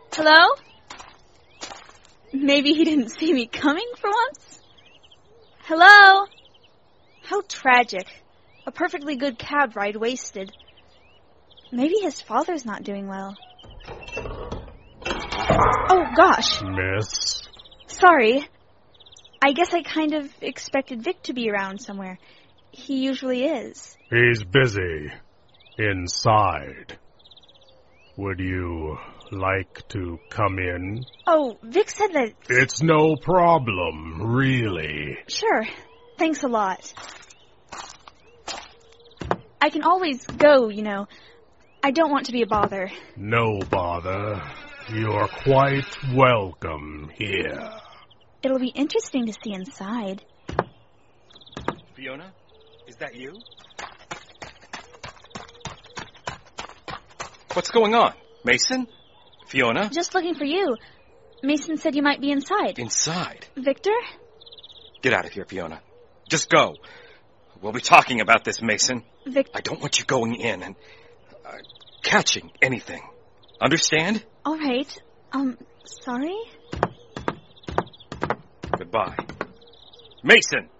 Hello? Maybe he didn't see me coming for once? Hello? How tragic. A perfectly good cab ride wasted. Maybe his father's not doing well. Oh, gosh. Miss? Sorry. I guess I kind of expected Vic to be around somewhere. He usually is. He's busy. Inside. Would you like to come in? Oh, Vic said that... It's no problem, really. Sure. Thanks a lot. I can always go, you know. I don't want to be a bother. No bother. You're quite welcome here. It'll be interesting to see inside. Fiona, is that you? What's going on? Mason? Fiona? Just looking for you. Mason said you might be inside. Inside? Victor? Get out of here, Fiona. Just go. We'll be talking about this, Mason. Victor? I don't want you going in and catching anything. Understand? All right. Sorry? Goodbye. Mason!